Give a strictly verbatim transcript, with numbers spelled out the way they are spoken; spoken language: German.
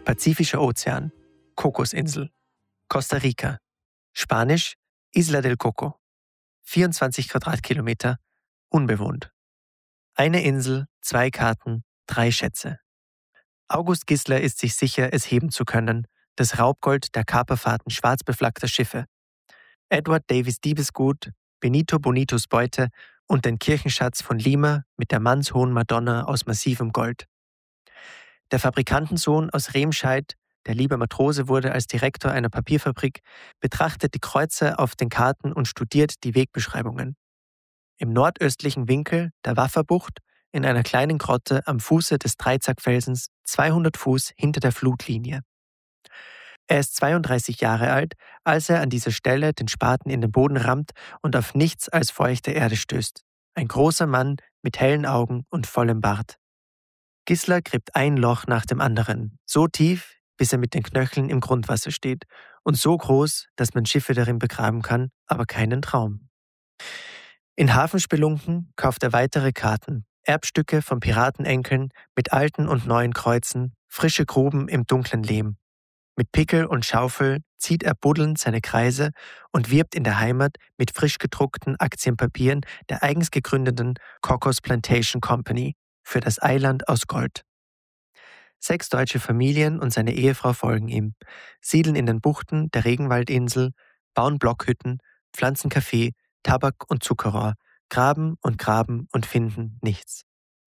Pazifischer Ozean, Kokosinsel. Costa Rica, Spanisch Isla del Coco, vierundzwanzig Quadratkilometer, unbewohnt. Eine Insel, zwei Karten, drei Schätze. August Gisler ist sich sicher, es heben zu können, das Raubgold der Kaperfahrten schwarz beflaggter Schiffe. Edward Davis Diebesgut, Benito Bonitos Beute und den Kirchenschatz von Lima mit der mannshohen Madonna aus massivem Gold. Der Fabrikantensohn aus Remscheid, der lieber Matrose wurde als Direktor einer Papierfabrik, betrachtet die Kreuze auf den Karten und studiert die Wegbeschreibungen. Im nordöstlichen Winkel der Wafferbucht, in einer kleinen Grotte am Fuße des Dreizackfelsens, zweihundert Fuß hinter der Flutlinie. Er ist zweiunddreißig Jahre alt, als er an dieser Stelle den Spaten in den Boden rammt und auf nichts als feuchte Erde stößt. Ein großer Mann mit hellen Augen und vollem Bart. Gisler gräbt ein Loch nach dem anderen, so tief, bis er mit den Knöcheln im Grundwasser steht, und so groß, dass man Schiffe darin begraben kann, aber keinen Traum. In Hafenspelunken kauft er weitere Karten, Erbstücke von Piratenenkeln mit alten und neuen Kreuzen, frische Gruben im dunklen Lehm. Mit Pickel und Schaufel zieht er buddelnd seine Kreise und wirbt in der Heimat mit frisch gedruckten Aktienpapieren der eigens gegründeten Cocos Plantation Company für das Eiland aus Gold. Sechs deutsche Familien und seine Ehefrau folgen ihm, siedeln in den Buchten der Regenwaldinsel, bauen Blockhütten, pflanzen Kaffee, Tabak und Zuckerrohr, graben und graben und finden nichts.